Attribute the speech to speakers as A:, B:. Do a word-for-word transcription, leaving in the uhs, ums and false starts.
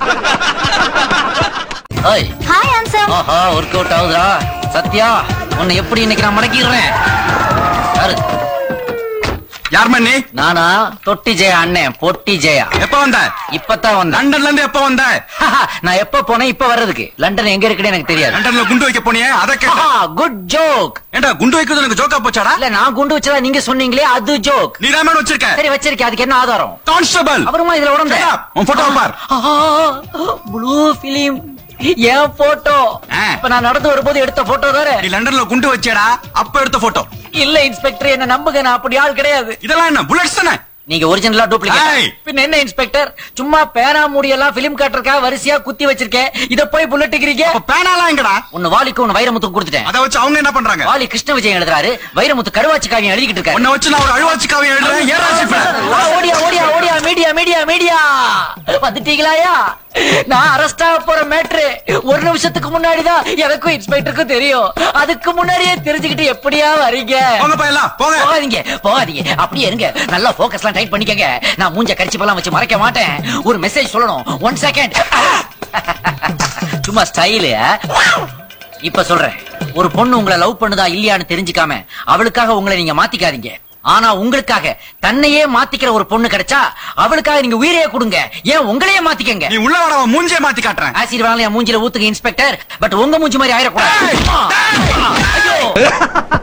A: Hi handsome. ஆஹா work out ஆகுதா? சத்யா உன்னை எப்படி இன்னைக்கு நான் மடக்கிடுறேன். யாரு?
B: யார் மண்ணி?
A: நானா? தொட்டி ஜெயா அண்ணன், பொட்டி ஜெயா.
B: எப்ப வந்த?
A: இப்பதான் வந்த.
B: லண்டன்ல இருந்து எப்ப வந்த?
A: நான் எப்ப போனேன் இப்ப வர்றதுக்கு. லண்டன் எங்க இருக்குன்னு எனக்கு தெரியாது.
B: லண்டன்ல குண்டு வைக்க போனியே அத கேட்டா.
A: Good joke.
B: ஏண்டா குண்டு வைக்கிறது எனக்கு ஜோக்கா போச்சாடா?
A: இல்ல நான் குண்டு வச்சதா நீங்க சொன்னீங்களே அது ஜோக்.
B: நீ தான் வச்சிருக்க.
A: சரி வச்சிருக்கேன், அதுக்கு என்ன ஆதாரம்?
B: கான்ஸ்டபிள்.
A: அப்புறமா இதுல உடம்பு
B: உன் போட்டோ பார்.
A: ப்ளூ பிலிம் ஏன் போட்டோ? இப்ப நான் நடந்து வரும்போது எடுத்த போட்டோ தானே.
B: நீ லண்டன்ல குண்டு வச்சேடா அப்ப எடுத்த போட்டோ.
A: இல்ல இன்ஸ்பெக்டர் என்ன நம்புங்க, நான் அப்படி ஆள் கிடையாது.
B: இதெல்லாம் என்ன புல்லட்ஸ் தானே?
A: நீங்க ஒரிஜினலா டூப்ளிகேட். பின்ன என்ன இன்ஸ்பெக்டர், சும்மா பேனா மூடி எல்லாம் பிலிம் காட்டுறக்கா வரிசையா குத்தி வச்சிருக்கேன், இத போய் புல்லட்டுக்கிறீங்க.
B: பேனாலாம் எங்கடா?
A: உன்ன வாலிக்கு உன்ன வைரமுத்து கொடுத்துட்டேன்.
B: அத வச்சு அவங்க என்ன பண்றாங்க?
A: வாலி கிருஷ்ண விஜயன் எழுதுறாரு, வைரமுத்து கருவாச்சி காவியம் எழுதிக்கிட்டு இருக்காரு.
B: உன்ன வச்சு நான் ஒரு அழுவாச்சி காவியம் எழுதுறேன்.
A: ஓடியா ஓடியா ஓடியா மீடியா மீடியா மீடியா வந்துட்டீங்களாயா? நான் அரெஸ்ட் ஆக போற மேட்ரு ஒரு நிமிஷத்துக்கு முன்னாடிதான் எனக்கும் இன்ஸ்பெக்டருக்கும் தெரியும். அதுக்கு முன்னாடியே தெரிஞ்சுக்கிட்டு எப்படியா வரீங்க? போகாதீங்க போகாதீங்க, அப்படியே இருங்க. நல்லா போக்கஸ் எல்லாம் டைட் பண்ணிக்கங்க. நான் மூஞ்ச கரிச்சு பல்லாம் வச்சு மறைக்க மாட்டேன். ஒரு மெசேஜ் சொல்லணும். One second. சும்மா ஸ்டைலு. இப்ப சொல்றேன், ஒரு பொண்ணு உங்களை லவ் பண்ணுதா இல்லையான்னு தெரிஞ்சுக்காம அவளுக்காக உங்களை நீங்க மாத்திக்காதீங்க. ஆனா உங்களுக்காக தன்னையே மாத்திக்கிற ஒரு பொண்ணு கிடைச்சா அவளுக்காக நீங்க உயிரையே கொடுங்க. ஏன் உங்களையே மாத்திக்கங்க.
B: நீ உள்ள வர மூஞ்சியே மாத்தி காட்டுறேன்.
A: ஆசிட் வாங்கல மூஞ்சில ஊத்துங்க இன்ஸ்பெக்டர், பட் உங்க மூஞ்சி மாதிரி ஆயிரக்கூடாது.